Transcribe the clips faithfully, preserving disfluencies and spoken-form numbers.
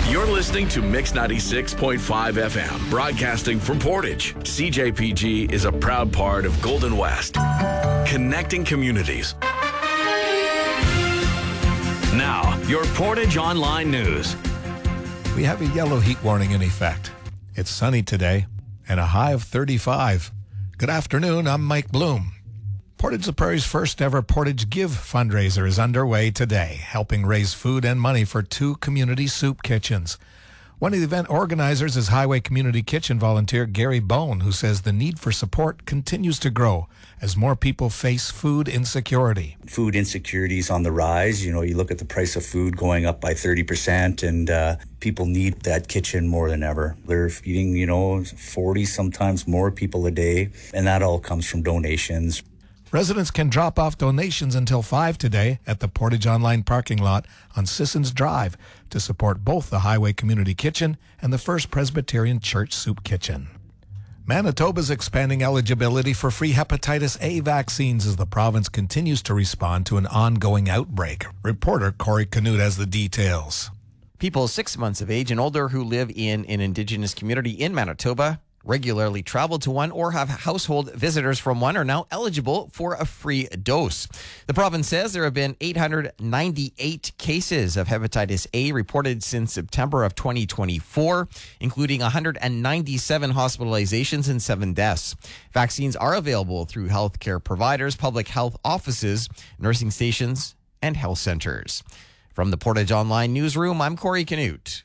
You're listening to Mix ninety-six point five F M, broadcasting from Portage. C J P G is a proud part of Golden West, connecting communities. Now, your Portage Online News. We have a yellow heat warning in effect. It's sunny today and a high of thirty-five. Good afternoon, I'm Mike Bloom. Portage La Prairie's first ever Portage Give fundraiser is underway today, helping raise food and money for two community soup kitchens. One of the event organizers is Highway Community Kitchen volunteer Gary Bone, who says the need for support continues to grow as more people face food insecurity. Food insecurity is on the rise. You know, you look at the price of food going up by thirty percent, and uh, people need that kitchen more than ever. They're feeding, you know, forty, sometimes more people a day, and that all comes from donations. Residents can drop off donations until five today at the Portage Online parking lot on Sissons Drive to support both the Highway Community Kitchen and the First Presbyterian Church Soup Kitchen. Manitoba's expanding eligibility for free hepatitis A vaccines as the province continues to respond to an ongoing outbreak. Reporter Corey Canute has the details. People six months of age and older who live in an Indigenous community in Manitoba, regularly travel to one, or have household visitors from one are now eligible for a free dose. The province says there have been eight hundred ninety-eight cases of hepatitis A reported since September of twenty twenty-four, including one hundred ninety-seven hospitalizations and seven deaths. Vaccines are available through healthcare providers, public health offices, nursing stations, and health centers. From the Portage Online newsroom, I'm Corey Canute.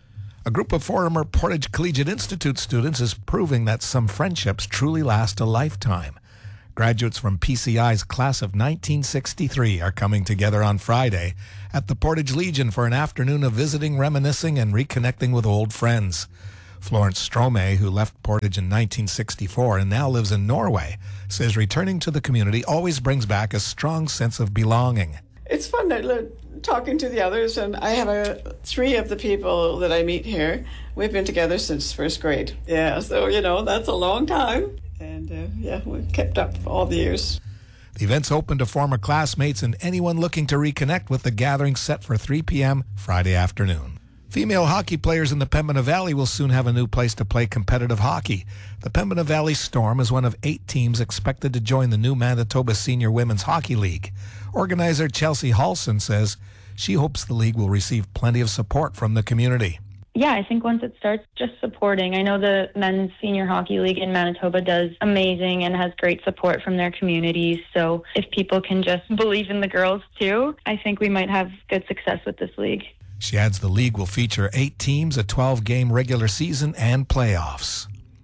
A group of former Portage Collegiate Institute students is proving that some friendships truly last a lifetime. Graduates from P C I's class of nineteen sixty-three are coming together on Friday at the Portage Legion for an afternoon of visiting, reminiscing, and reconnecting with old friends. Florence Strome, who left Portage in nineteen sixty-four and now lives in Norway, says returning to the community always brings back a strong sense of belonging. It's fun talking to the others, and I have a, three of the people that I meet here. We've been together since first grade. Yeah, so, you know, that's a long time. And, uh, yeah, we've kept up all the years. The event's open to former classmates and anyone looking to reconnect with the gathering set for three p.m. Friday afternoon. Female hockey players in the Pembina Valley will soon have a new place to play competitive hockey. The Pembina Valley Storm is one of eight teams expected to join the new Manitoba Senior Women's Hockey League. Organizer Chelsea Halson says she hopes the league will receive plenty of support from the community. Yeah, I think once it starts, just supporting. I know the Men's Senior Hockey League in Manitoba does amazing and has great support from their communities. So if people can just believe in the girls too, I think we might have good success with this league. She adds the league will feature eight teams, a twelve-game regular season, and playoffs.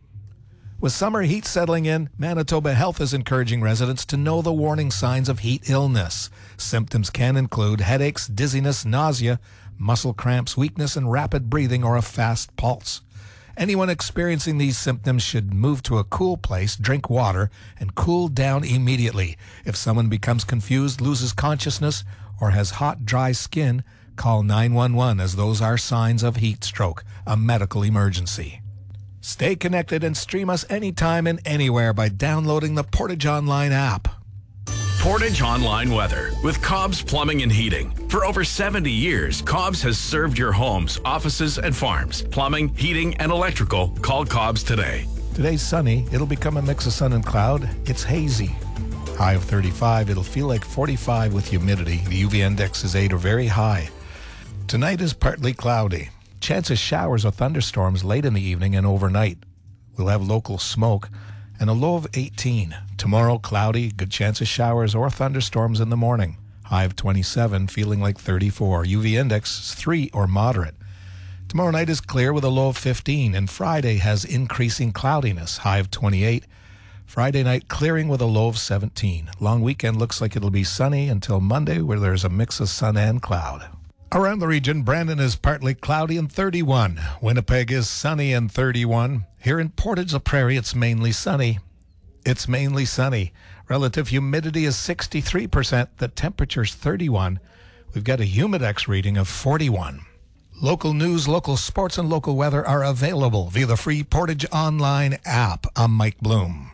With summer heat settling in, Manitoba Health is encouraging residents to know the warning signs of heat illness. Symptoms can include headaches, dizziness, nausea, muscle cramps, weakness, and rapid breathing or a fast pulse. Anyone experiencing these symptoms should move to a cool place, drink water, and cool down immediately. If someone becomes confused, loses consciousness, or has hot, dry skin, call nine one one as those are signs of heat stroke, a medical emergency. Stay connected and stream us anytime and anywhere by downloading the Portage Online app. Portage Online weather with Cobb's Plumbing and Heating. For over seventy years, Cobb's has served your homes, offices, and farms. Plumbing, heating, and electrical. Call Cobb's today. Today's sunny. It'll become a mix of sun and cloud. It's hazy. High of thirty-five. It'll feel like forty-five with humidity. The U V index is eight or very high. Tonight is partly cloudy. Chance of showers or thunderstorms late in the evening and overnight. We'll have local smoke and a low of eighteen. Tomorrow, cloudy, good chance of showers or thunderstorms in the morning. High of twenty-seven, feeling like thirty-four. U V index three or moderate. Tomorrow night is clear with a low of fifteen, and Friday has increasing cloudiness. High of twenty-eight. Friday night clearing with a low of seventeen. Long weekend looks like it'll be sunny until Monday, where there's a mix of sun and cloud. Around the region, Brandon is partly cloudy and thirty-one. Winnipeg is sunny and thirty-one. Here in Portage La Prairie, it's mainly sunny. It's mainly sunny. Relative humidity is sixty-three percent. The temperature's thirty-one. We've got a Humidex reading of forty-one. Local news, local sports, and local weather are available via the free Portage Online app. I'm Mike Bloom.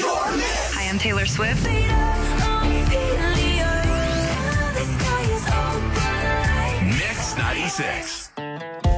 Hi, I'm Taylor Swift. Mix ninety-six.